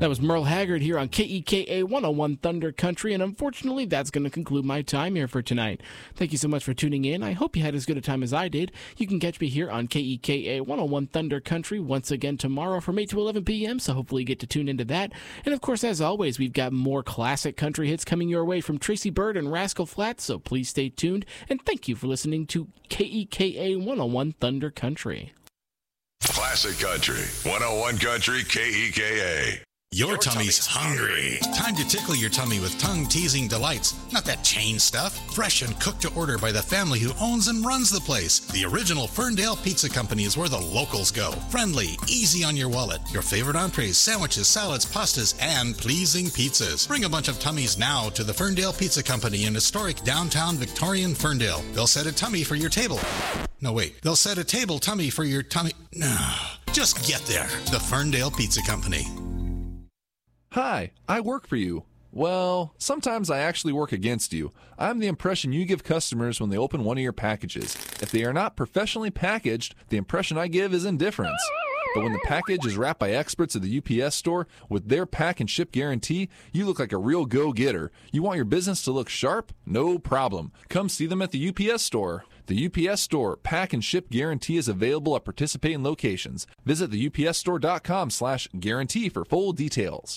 That was Merle Haggard here on KEKA 101 Thunder Country, and unfortunately, that's going to conclude my time here for tonight. Thank you so much for tuning in. I hope you had as good a time as I did. You can catch me here on KEKA 101 Thunder Country once again tomorrow from 8 to 11 p.m., so hopefully you get to tune into that. And of course, as always, we've got more classic country hits coming your way from Tracy Byrd and Rascal Flatts, so please stay tuned, and thank you for listening to KEKA 101 Thunder Country. Classic Country, 101 Country, KEKA. Your tummy's hungry. Time to tickle your tummy with tongue-teasing delights. Not that chain stuff. Fresh and cooked to order by the family who owns and runs the place. The original Ferndale Pizza Company is where the locals go. Friendly, easy on your wallet. Your favorite entrees, sandwiches, salads, pastas, and pleasing pizzas. Bring a bunch of tummies now to the Ferndale Pizza Company in historic downtown Victorian Ferndale. They'll set a tummy for your table. No, wait. They'll set a table tummy for your tummy. No. Just get there. The Ferndale Pizza Company. Hi, I work for you. Well, sometimes I actually work against you. I'm the impression you give customers when they open one of your packages. If they are not professionally packaged, the impression I give is indifference. But when the package is wrapped by experts at the UPS store with their pack and ship guarantee, you look like a real go-getter. You want your business to look sharp? No problem. Come see them at the UPS store. The UPS Store pack and ship guarantee is available at participating locations. Visit the upsstore.com/guarantee for full details.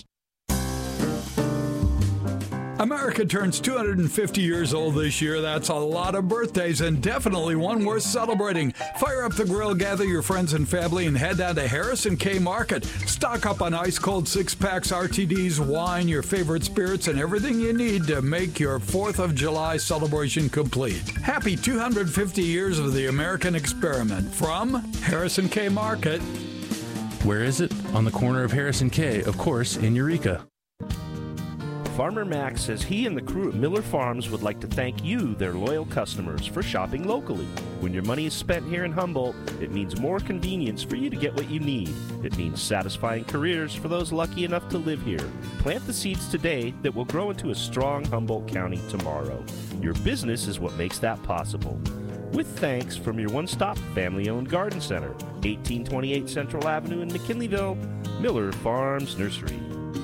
America turns 250 years old this year. That's a lot of birthdays and definitely one worth celebrating. Fire up the grill, gather your friends and family, and head down to Harrison K Market. Stock up on ice-cold six-packs, RTDs, wine, your favorite spirits, and everything you need to make your 4th of July celebration complete. Happy 250 years of the American experiment from Harrison K Market. Where is it? On the corner of Harrison K, of course, in Eureka. Farmer Mac says he and the crew at Miller Farms would like to thank you, their loyal customers, for shopping locally. When your money is spent here in Humboldt, it means more convenience for you to get what you need. It means satisfying careers for those lucky enough to live here. Plant the seeds today that will grow into a strong Humboldt County tomorrow. Your business is what makes that possible. With thanks from your one-stop family-owned garden center, 1828 Central Avenue in McKinleyville, Miller Farms Nursery.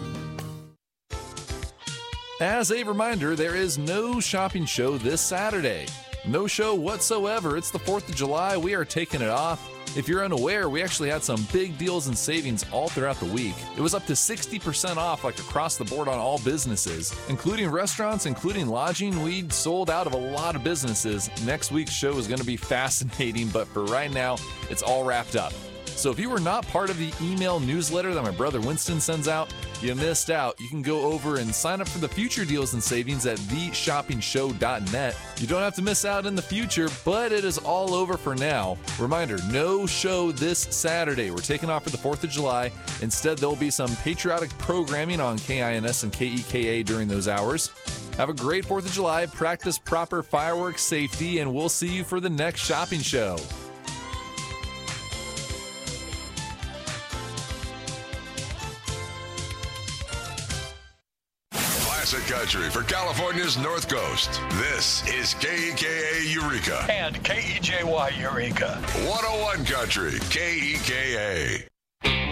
As a reminder, there is no shopping show this Saturday. No show whatsoever. It's the 4th of July. We are taking it off. If you're unaware, we actually had some big deals and savings all throughout the week. It was up to 60% off, like across the board on all businesses, including restaurants, including lodging. We sold out of a lot of businesses. Next week's show is going to be fascinating, but for right now, it's all wrapped up. So if you were not part of the email newsletter that my brother Winston sends out, you missed out. You can go over and sign up for the future deals and savings at theshoppingshow.net. You don't have to miss out in the future, but it is all over for now. Reminder, no show this Saturday. We're taking off for the 4th of July. Instead, there will be some patriotic programming on KINS and KEKA during those hours. Have a great 4th of July, practice proper fireworks safety, and we'll see you for the next shopping show. Classic Country for California's North Coast. This is KEKA Eureka. And KEJY Eureka. 101 Country, KEKA.